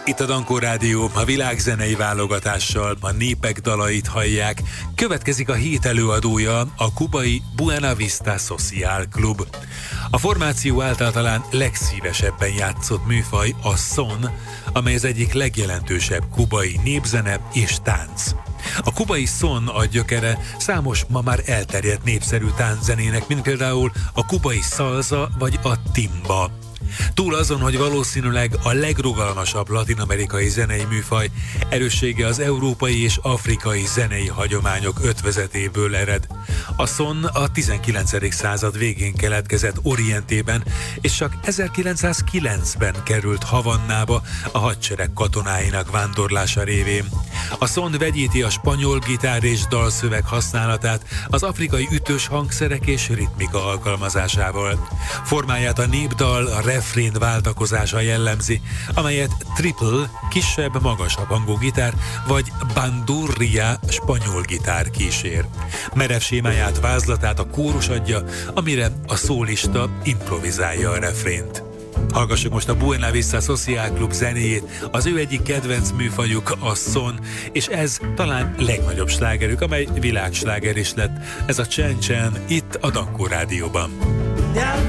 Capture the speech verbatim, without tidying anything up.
Itt a Dankó Rádió, a világzenei válogatással a népek dalait hallják. Következik a hét előadója, a kubai Buena Vista Social Club. A formáció által talán legszívesebben játszott műfaj a son, amely az egyik legjelentősebb kubai népzene és tánc. A kubai son a gyökere számos ma már elterjedt népszerű tánczenének, mint például a kubai szalza vagy a timba. Túl azon, hogy valószínűleg a legrugalmasabb latin-amerikai zenei műfaj, erőssége az európai és afrikai zenei hagyományok ötvözetéből ered. A son a tizenkilencedik század végén keletkezett Orientében, és csak ezerkilencszázkilencben került Havannába a hadsereg katonáinak vándorlása révén. A son vegyíti a spanyol gitár és dalszöveg használatát az afrikai ütős hangszerek és ritmika alkalmazásával. Formáját a népdal, a refrén váltakozása jellemzi, amelyet triple, kisebb, magasabb hangú gitár vagy bandurria, spanyol gitár kísér. Merev sémáját, vázlatát a kórus adja, amire a szólista improvizálja a refrént. Hallgassuk most a Buena Vista Social Club zenéjét, az ő egyik kedvenc műfajuk a son, és ez talán legnagyobb slágerük, amely világsláger is lett. Ez a Csen Csen itt a Dankó Rádióban.